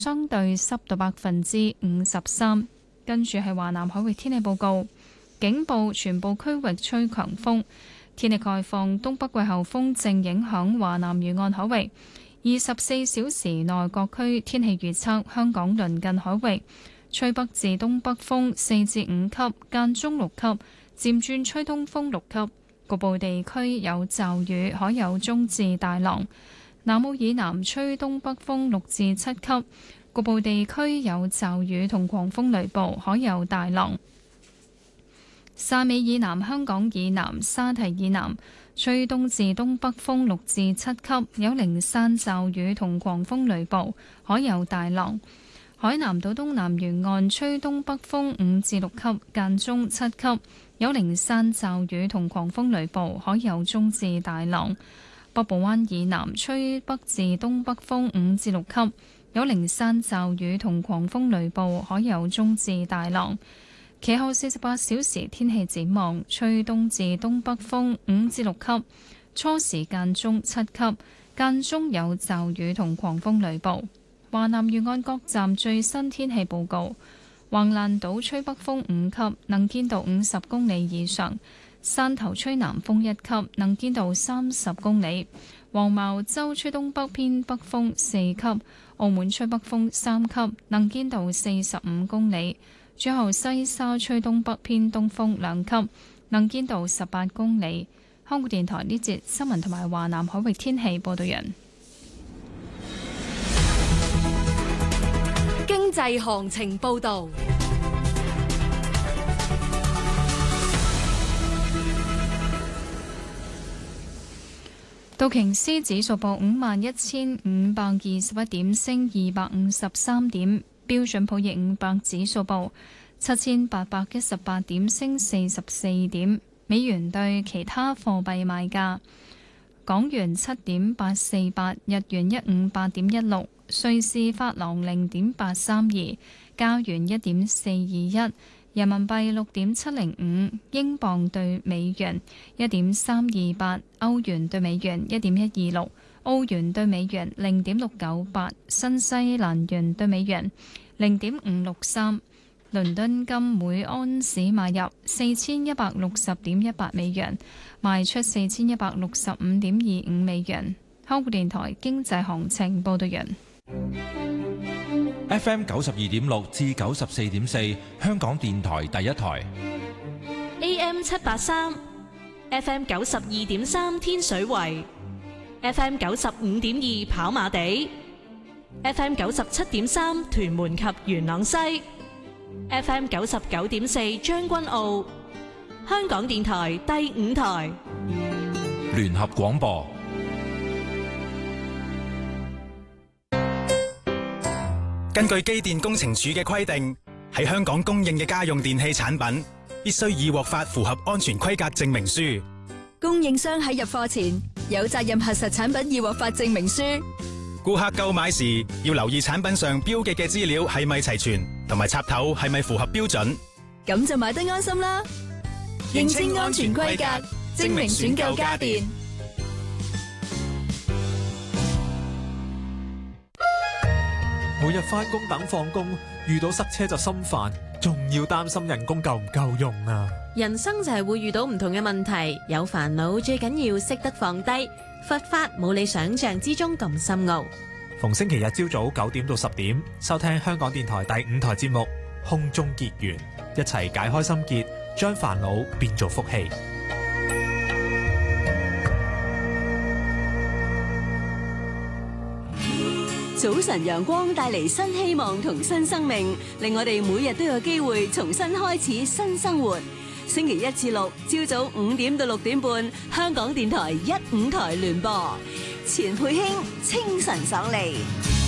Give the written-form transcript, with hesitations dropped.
相對濕度53%。跟住係華南海域天氣報告，警報全部區域吹強風。天氣概況，東北季候風正影響華南沿岸海域。24小時內各區天氣預測：香港鄰近海域吹北至東北風4至5級，間中6級，漸轉吹東風6級。局部地區有驟雨，海有中至大浪。南澳以南吹東北風6至7級，局部地區有驟雨同狂風雷暴，海有大浪。汕尾以南、香港以南、沙堤以南吹東至東北風6至7級，有零散驟雨同狂風雷暴，海有大浪。海南島東南沿岸吹東北風5至6級，間中7級，有零散驟雨同狂風雷暴，海有中至大浪。北部灣以南吹北至東北風5至6級，有零散驟雨同狂風雷暴，海有中至大浪。其後48小時天氣展望，吹東至東北風5至6級，初時間中7級，間中有驟雨同狂風雷暴。華南沿岸各站最新天氣報告：橫瀾島吹北風5級，能見度50公里以上；汕頭吹南風1級，能見度30公里；黃茅洲吹東北偏北風4級；澳門吹北風3級，能見度45公里。最後西沙吹東北偏東風2級，能見度18公里。香港電台呢節新聞同埋華南海域天氣報道人。 經濟行情報道。 道瓊斯指數報51,521點，升253點。標準普爾500指數報7,818點，升44點。美元對其他貨幣賣價：港元7.848，日元158.16，瑞士法郎0.832，加元1.421，人民幣6.705，英鎊對美元1.328，歐元對美元1.126，澳元對美元0.698，新西蘭元對美元0.563。倫敦金每安士買入4160.18美元，賣出4165.25美元。香港電台經濟行情報道人。 FM 92.6至94.4，香港電台第一台。 AM 783 ，FM 92.3天水圍，FM 95.2跑馬地，FM 97.3屯門及元朗西，FM 99.4將軍澳。香港電台第五台聯合廣播。 根據機電工程署嘅規定，喺香港供應嘅家用電器產品必須已獲發符合安全規格證明書。 供應商喺入貨前有責任核實產品已獲發證明書。 顧客購買時要留意產品上標記嘅資料係咪齊全，同埋插頭係咪符合標準。 咁就買得安心啦。認清安全規格，證明選購家電。 每日返工等放工，遇到塞車就心煩，仲要擔心人工夠唔夠用啊！ 人生就係會遇到唔同嘅問題，有煩惱最緊要識得放低。佛法冇你想象之中咁深奧。 逢星期日朝早9點到10點，收聽香港電台第5台節目《空中結緣》，一齊解開心結，將煩惱變做福氣。 早晨陽光帶嚟新希望同新生命，令我哋每日都有機會重新開始新生活。星期1至6朝早5點到6點半，香港電台1、5台聯播，錢佩卿清晨爽利。